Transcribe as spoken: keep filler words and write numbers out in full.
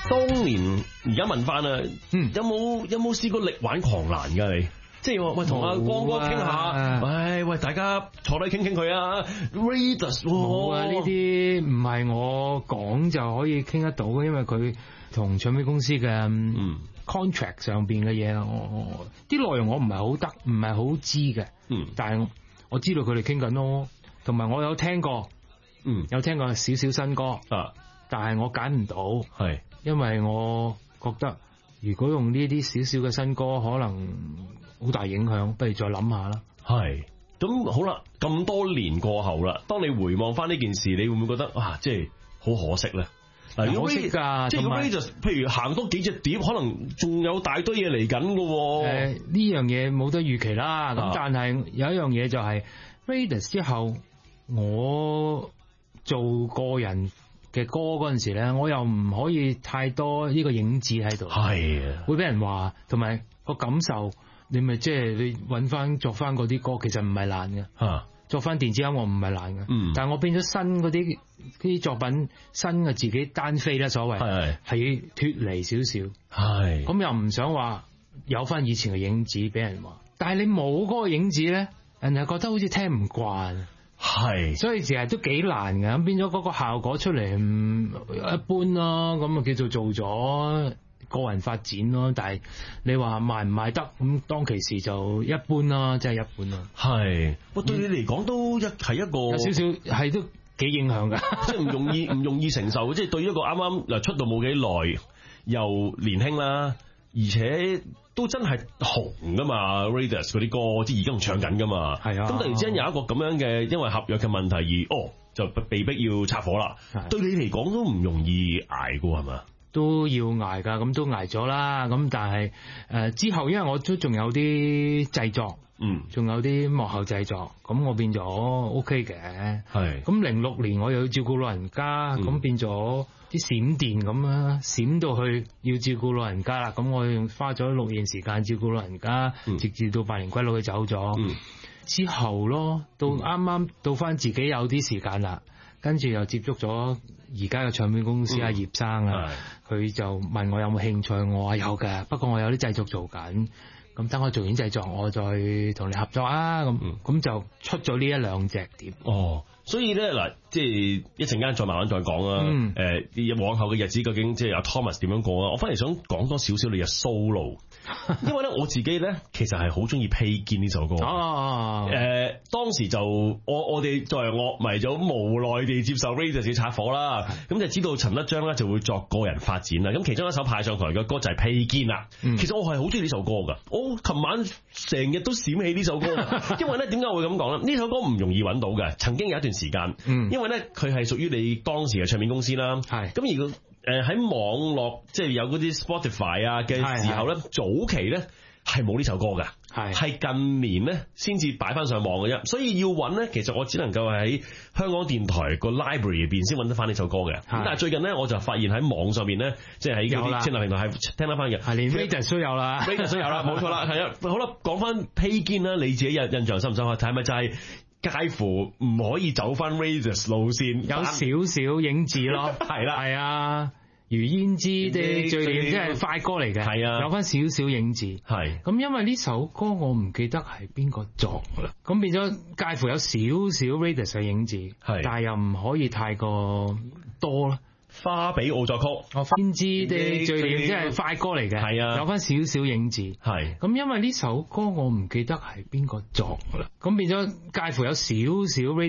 當年而家問翻啊，嗯，有冇有冇試過力挽狂瀾㗎你？即係話喂，同阿光哥傾下，喂喂，大家坐低傾傾佢啊 ，Raidas 冇啊，呢啲唔係我講就可以傾得到嘅，因為佢同唱片公司嘅嗯 contract 上邊嘅嘢，我啲內容我唔係好得，唔係好知嘅，嗯，但係我知道佢哋傾緊咯，同埋我有聽過，嗯，有聽過少少新歌啊，但係我揀唔到，係，因為我覺得如果用呢啲少少嘅新歌，可能好大影響，不如再諗下啦。係， 咁好啦，咁多年過後啦，當你回望翻呢件事，你會唔會覺得啊，即係好可惜咧？嗱， 可惜噶， 即係如果 Raidas 譬如行多幾隻碟，可能仲有大堆嘢嚟緊噶。誒、 呃，呢樣嘢冇得預期啦。咁、啊、但係有一樣嘢就係、是、Raidas 之後，我做個人嘅歌嗰陣時咧，我又唔可以太多呢個影子喺度。係啊，會俾人話，同埋個感受。你咪即係你揾翻作翻嗰啲歌，其實唔係難嘅。啊，作翻電子音樂唔係難嘅。嗯，但係我變咗新嗰啲啲作品，新嘅自己單飛啦，所謂係係脫離少少。係咁又唔想話有翻以前嘅影子俾人話，但係你冇嗰個影子咧，人哋覺得好似聽唔慣。係，所以其實都幾難嘅。咁變咗嗰個效果出嚟唔一般咯。咁啊叫做做咗個人發展咯，但係你話賣唔賣得咁，當其時就一般啦，即係一般啦。係，我對你嚟講都一係一個有少少係都幾影響噶，即係唔容易唔容易承受。即係對於一個啱啱嗱出道冇幾耐又年輕啦，而且都真係紅噶嘛 Raidas 嗰啲歌，即係而家仲唱緊噶嘛。係啊，咁突然之間有一個咁樣嘅，因為合約嘅問題而哦就被逼要拆夥啦。對你嚟講都唔容易捱噶係嘛？都要捱噶，咁都捱咗啦。咁但係誒、呃、之後，因為我都仲有啲製作，嗯，仲有啲幕後製作，咁我變咗 OK 嘅。係。咁零六年我又要照顧老人家，咁、嗯、變咗啲閃電咁啊，閃到去要照顧老人家啦。咁我用花咗六年時間照顧老人家，嗯、直至到百年歸老佢走咗、嗯。之後咯，到啱啱到翻自己有啲時間啦。跟住又接觸咗而家嘅唱片公司阿、嗯、葉生啊，佢就問我有冇興趣，我話有嘅，不過我有啲製作做緊，咁等我做完製作，我再同你合作啊，咁咁、嗯、就出咗呢一兩隻碟。哦，所以咧嗱，即係一陣間再慢慢再講啊。誒、嗯呃，往後嘅日子究竟即係阿 Thomas 點樣過啊？我反而想講多少少你嘅 solo。因為咧我自己咧其實係好中意披肩呢首歌。哦，誒、呃，當時就我我哋作為樂迷就無奈地接受 Raidas 要拆夥啦，咁就知道陳德章咧就會作個人發展啦。咁其中一首派上台嘅歌就係披肩啦。嗯、其實我係好中意呢首歌噶，我琴晚成日都閃起呢首歌。因為咧點解會咁講咧？呢首歌唔容易揾到嘅，曾經有一段時間，嗯、因為咧佢係屬於你當時嘅唱片公司啦。係咁而個。誒，喺網絡即係有嗰啲 Spotify 啊嘅時候咧，早期咧係冇呢首歌嘅，係係近年咧先至擺翻上網嘅啫。所以要揾咧，其實我只能夠喺香港電台個 library 入邊先揾得翻呢首歌嘅。咁但係最近咧，我就發現喺網上邊咧，即係喺嗰啲串流平台係聽得翻嘅。係連 Raidas 都有啦 ，Raidas 都有啦，冇錯啦，係啊。好啦，講翻披肩啦，你自己印印象深唔深刻？係咪就係、是？介乎唔可以走翻 Raidas 路線，有少少影子咯，係啦，係啊，如胭脂的最戀即係快歌嚟嘅，係啊，有翻少少影子，係。咁因為呢首歌我唔記得係邊個作啦，咁變咗介乎有少少 Raidas 嘅影子，係，但係又唔可以太過多啦。花比奧作曲，我胭脂的最戀即係快歌嚟嘅，係啊，有翻少少影子，係。咁因為呢首歌我唔記得係邊個作啦，咁變咗介乎有少少